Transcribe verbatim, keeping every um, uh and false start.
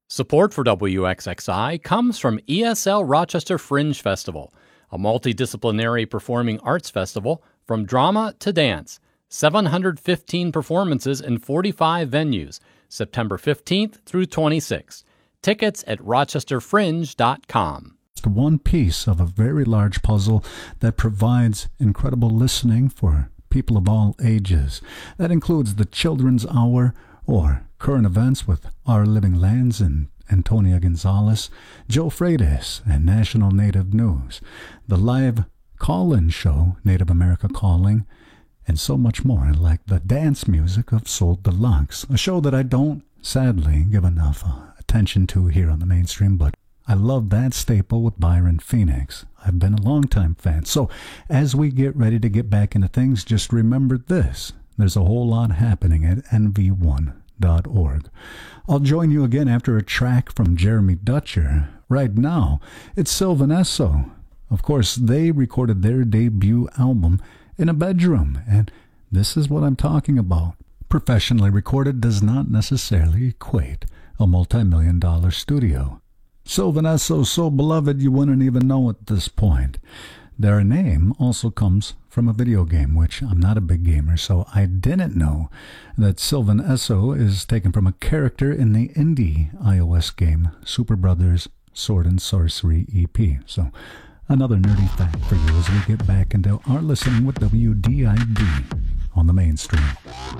Support for W X X I comes from E S L Rochester Fringe Festival, a multidisciplinary performing arts festival from drama to dance. seven hundred fifteen performances in forty-five venues, September fifteenth through twenty-sixth. Tickets at rochester fringe dot com. One piece of a very large puzzle that provides incredible listening for people of all ages. That includes the Children's Hour or current events with Our Living Lands and Antonia Gonzalez, Joe Freitas, and National Native News, the live call-in show, Native America Calling, and so much more, like the dance music of Soul Deluxe, a show that I don't, sadly, give enough uh, attention to here on the mainstream, but I love that staple with Byron Phoenix. I've been a longtime fan. So as we get ready to get back into things, just remember this. There's a whole lot happening at N V one dot org. I'll join you again after a track from Jeremy Dutcher. Right now, it's Sylvan Esso. Of course, they recorded their debut album in a bedroom, and this is what I'm talking about. Professionally recorded does not necessarily equate a multi-million dollar studio. Sylvan Esso, so beloved you wouldn't even know at this point. Their name also comes from a video game, which I'm not a big gamer, so I didn't know that Sylvan Esso is taken from a character in the indie iOS game Super Brothers Sword and Sorcery E P. So another nerdy fact for you as we get back into our listening with W D I D on the mainstream.